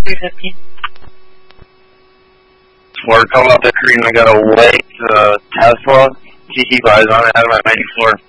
315. We're coming up the green. I got a white Tesla. Keep eyes on it. Out of my main floor.